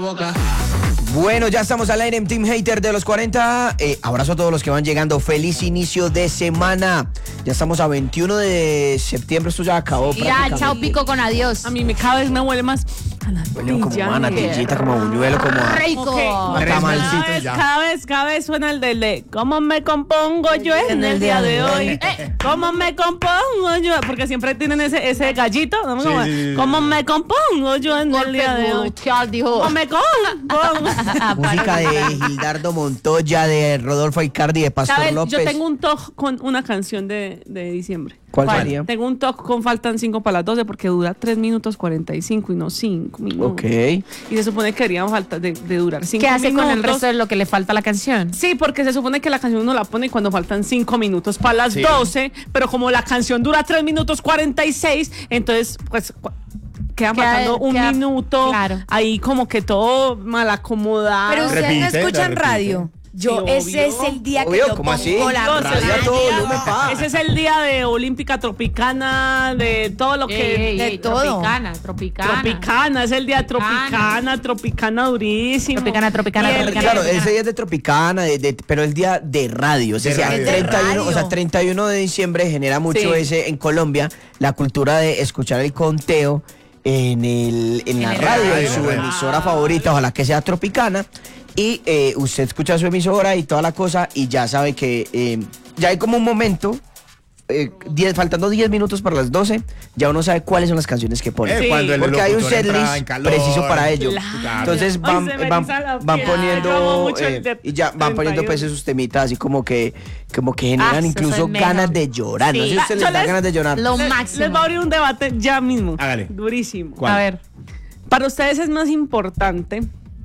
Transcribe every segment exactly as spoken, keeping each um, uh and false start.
provoca. Bueno, ya estamos al aire en Team Hater de los cuarenta. Eh, abrazo a todos los que van llegando. Feliz inicio de semana. Ya estamos a veintiuno de septiembre. Esto ya acabó. Ya, chao pico con adiós. A mí me cada vez me huele más a Huele como a natillita, como a buñuelo, como a... Rico. Okay. a tamalcito Cada vez, ya. cada vez, cada vez suena el del de ¿cómo me compongo yo en el día de hoy? Eh, ¿Cómo me compongo yo? Porque siempre tienen ese, ese gallito. ¿No? Sí, Como, sí, sí. ¿cómo me compongo yo en el día de hoy? Golpe dijo. ¿Cómo me compongo? Música de Gildardo Montoya, de Rodolfo Icardi, de Pastor ¿Sabes? López. Yo tengo un toque con una canción de, de diciembre. ¿Cuál ¿Cuál? sería? Tengo un toque con faltan cinco para las doce porque dura tres minutos cuarenta y cinco y no cinco minutos. Ok. Y se supone que deberían falta de, de durar cinco ¿Qué hace minutos. con el resto de lo que le falta a la canción? Sí, porque se supone que la canción uno la pone cuando faltan cinco minutos para las doce, pero como la canción dura tres minutos cuarenta y seis, entonces pues cu- quedan Queda- faltando un queda- minuto, claro. ahí como que todo mal acomodado. Pero ustedes Repite, no escuchan repite. radio. Yo, Sí, ese es obvio. el día Obvio, que yo ¿cómo pongo así? la Entonces, radio a el todo día- volumen, pa. ese es el día de Olímpica Tropicana, de todo lo que... Ey, ey, de ey, todo. Tropicana, tropicana. Tropicana, es el día Tropicana. Tropicana, Tropicana durísimo. Tropicana, Tropicana, Y el- Tropicana. Claro, ese día es de Tropicana, de, de- pero el día de radio. O sea, De radio. el treinta y uno, radio. o sea, treinta y uno de diciembre genera mucho Sí. ese en Colombia, la cultura de escuchar el conteo en, el, en la el radio, radio, en su radio. emisora favorita, ojalá que sea Tropicana. Y eh, usted escucha su emisora y toda la cosa y ya sabe que eh, ya hay como un momento, eh, diez, faltando diez minutos para las doce, ya uno sabe cuáles son las canciones que pone. Eh, Sí. cuando el Porque hay un locutor entra setlist en calor. preciso para ello. Claro. Entonces Ay, van, se me van, eriza la van piel. Yo amo poniendo mucho el eh, de y ya van poniendo treinta y uno. pues esos temitas así como que como que generan Ah, eso incluso es mejor. ganas de llorar. No sé Sí. si a usted Yo les da les- ganas de llorar. Lo Les- máximo. Les va a abrir un debate ya mismo. Hágale. Durísimo. ¿Cuál? A ver. Para ustedes es más importante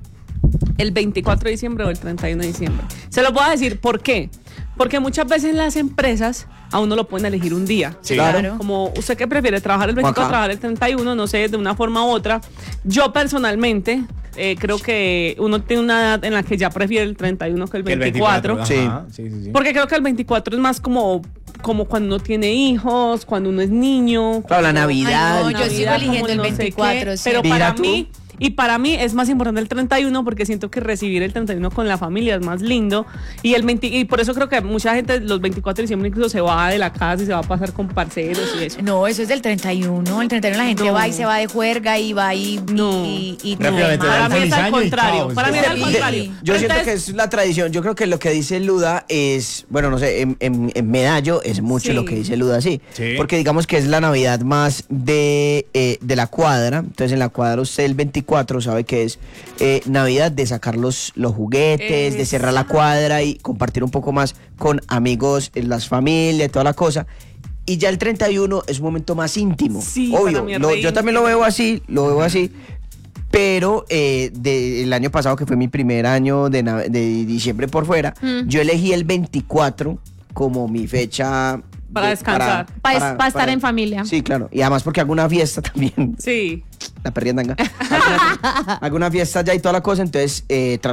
el veinticuatro de diciembre o el treinta y uno de diciembre. Se los voy a decir por qué. Porque muchas veces las empresas a uno lo pueden elegir un día. Sí. Claro. Como usted que prefiere trabajar el Como veinticuatro, acá. trabajar el treinta y uno, no sé, de una forma u otra. Yo personalmente eh, creo que uno tiene una edad en la que ya prefiere el treinta y uno que el Que el veinticuatro. veinticuatro. Ajá, sí, sí, sí. Porque creo que el veinticuatro es más como, como cuando uno tiene hijos, cuando uno es niño. Claro, la cuando- Navidad. Ay, no, yo sigo Navidad, eligiendo como el no sé qué, veinticuatro, sí. Pero Mira para tú. mí, y para mí es más importante el treinta y uno porque siento que recibir el treinta y uno con la familia es más lindo. Y el veinte, y por eso creo que mucha gente los veinticuatro de diciembre incluso se va de la casa y se va a pasar con parceros y eso. No, eso es del treinta y uno. El treinta y uno la gente No. va y se va de juerga y va y. No. y, y, y Rápidamente, no, Para dan mí es feliz al año y contrario. chao. Para mí es al Sí. contrario. Yo Pero siento que entonces- es la tradición. Yo creo que lo que dice Luda es, bueno, no sé, en, en- en Medallo es mucho Sí. lo que dice Luda, sí. Sí. Porque digamos que es la Navidad más de, eh, de la cuadra. Entonces en la cuadra usted el veinticuatro sabe que es eh, Navidad de sacar los, los juguetes, de cerrar la cuadra y compartir un poco más con amigos, en las familias, toda la cosa. Y ya el treinta y uno es un momento más íntimo. Sí, para Obvio, mí es lo- re yo también lo veo así, lo veo así. Pero eh, de- el año pasado, que fue mi primer año de, nav- de diciembre por fuera, yo elegí el veinticuatro como mi fecha. Para de- descansar. Pa- pa estar en familia. Sí, claro. Y además porque hago una fiesta también. Sí. La perriendanga. Hago una, hago una fiesta ya y toda la cosa, entonces eh,